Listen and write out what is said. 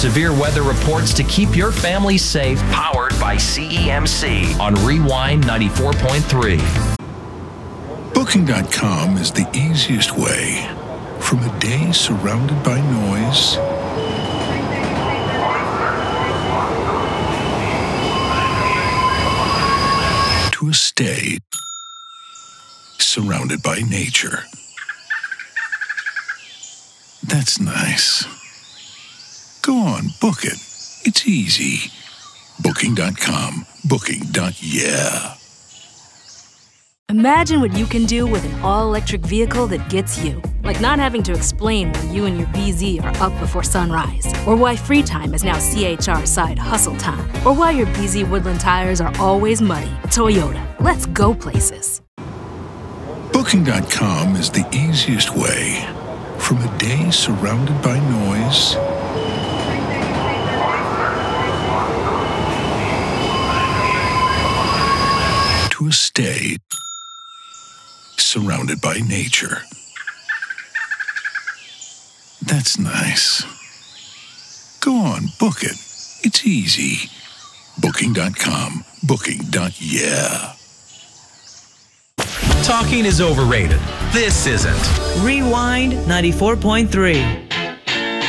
severe weather reports to keep your family safe. Powered by CEMC on Rewind 94.3. Booking.com is the easiest way from a day surrounded by noise to a stay surrounded by nature. That's nice. Go on, book it. It's easy. Booking.com. Booking.yeah. Imagine what you can do with an all-electric vehicle that gets you. Like not having to explain why you and your BZ are up before sunrise, or why free time is now CHR side hustle time, or why your BZ Woodland tires are always muddy. Toyota, let's go places. Booking.com is the easiest way from a day surrounded by noise to a stay surrounded by nature. That's nice. Go on, book it. It's easy. Booking.com. Booking.yeah. Talking is overrated. This isn't. Rewind 94.3.